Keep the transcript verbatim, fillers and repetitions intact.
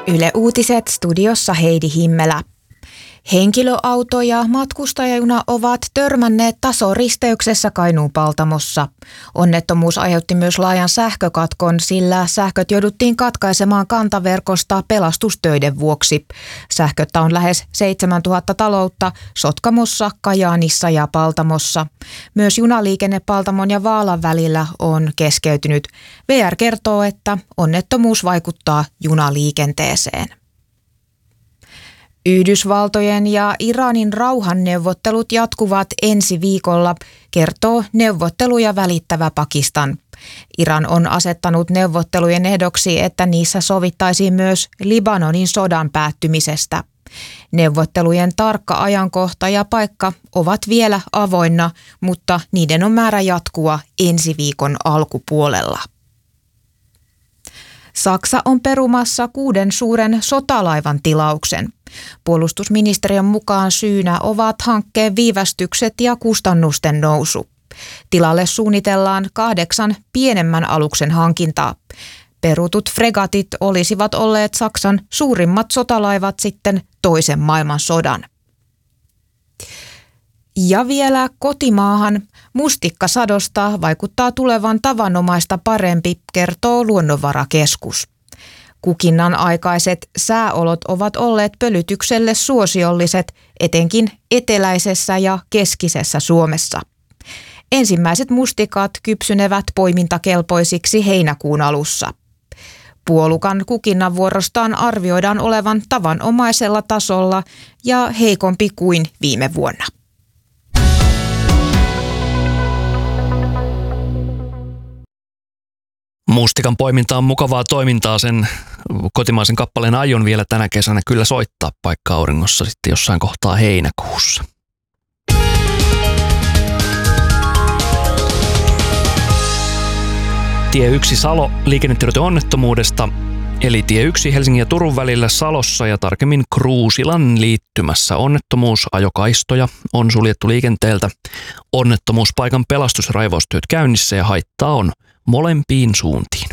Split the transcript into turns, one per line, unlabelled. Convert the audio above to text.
Yle Uutiset, studiossa Heidi Himmelä. Henkilöauto ja matkustajajuna ovat törmänneet tasoristeyksessä Kainuun Paltamossa. Onnettomuus aiheutti myös laajan sähkökatkon, sillä sähköt jouduttiin katkaisemaan kantaverkosta pelastustöiden vuoksi. Sähköttä on lähes seitsemäntuhatta taloutta Sotkamossa, Kajaanissa ja Paltamossa. Myös junaliikenne Paltamon ja Vaalan välillä on keskeytynyt. V R kertoo, että onnettomuus vaikuttaa junaliikenteeseen. Yhdysvaltojen ja Iranin rauhanneuvottelut jatkuvat ensi viikolla, kertoo neuvotteluja välittävä Pakistan. Iran on asettanut neuvottelujen ehdoksi, että niissä sovittaisiin myös Libanonin sodan päättymisestä. Neuvottelujen tarkka ajankohta ja paikka ovat vielä avoinna, mutta niiden on määrä jatkua ensi viikon alkupuolella. Saksa on perumassa kuuden suuren sotalaivan tilauksen. Puolustusministeriön mukaan syynä ovat hankkeen viivästykset ja kustannusten nousu. Tilalle suunnitellaan kahdeksan pienemmän aluksen hankintaa. Perutut fregatit olisivat olleet Saksan suurimmat sotalaivat sitten toisen maailmansodan. Ja vielä kotimaahan. Mustikkasadosta vaikuttaa tulevan tavanomaista parempi, kertoo Luonnonvarakeskus. Kukinnan aikaiset sääolot ovat olleet pölytykselle suosiolliset, etenkin eteläisessä ja keskisessä Suomessa. Ensimmäiset mustikat kypsynevät poimintakelpoisiksi heinäkuun alussa. Puolukan kukinnan vuorostaan arvioidaan olevan tavanomaisella tasolla ja heikompi kuin viime vuonna.
Mustikan poiminta on mukavaa toimintaa, sen kotimaisen kappaleen aion vielä tänä kesänä kyllä soittaa paikka auringossa sitten jossain kohtaa heinäkuussa. Tie yksi Salo liikennetiedote onnettomuudesta, eli tie yksi Helsingin ja Turun välillä Salossa ja tarkemmin Kruusilan liittymässä onnettomuus, ajokaistoja on suljettu liikenteeltä. Onnettomuuspaikan pelastus- ja raivaustyöt käynnissä ja haittaa on molempiin suuntiin.